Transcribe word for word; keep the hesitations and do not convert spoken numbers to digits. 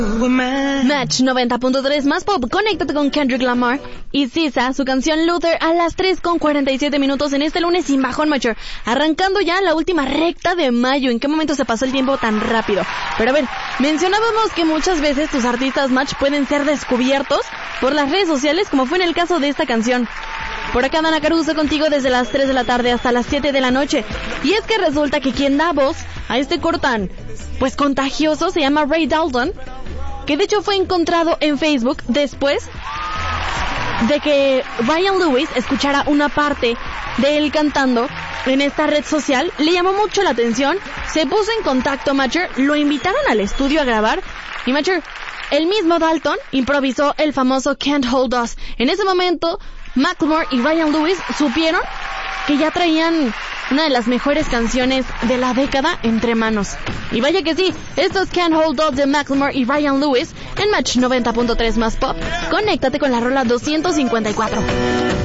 Match noventa punto tres más pop, conéctate con Kendrick Lamar y S Z A, su canción Luther a las tres con cuarenta y siete minutos en este lunes sin bajón, Matcher. Arrancando ya la última recta de mayo. ¿En qué momento se pasó el tiempo tan rápido? Pero a ver, mencionábamos que muchas veces tus artistas Match pueden ser descubiertos por las redes sociales, como fue en el caso de esta canción. Por acá Dana Caruso contigo desde las tres de la tarde hasta las siete de la noche. Y es que resulta que quien da voz a este cortán, pues contagioso, se llama Ray Dalton, que de hecho fue encontrado en Facebook después de que Ryan Lewis escuchara una parte de él cantando en esta red social. Le llamó mucho la atención, se puso en contacto, Matcher, lo invitaron al estudio a grabar y Matcher, el mismo Dalton improvisó el famoso Can't Hold Us. En ese momento Macklemore y Ryan Lewis supieron que ya traían una de las mejores canciones de la década entre manos. Y vaya que sí, esto es Can't Hold Up de Macklemore y Ryan Lewis en Match noventa punto tres más pop. Conéctate con la rola doscientos cincuenta y cuatro.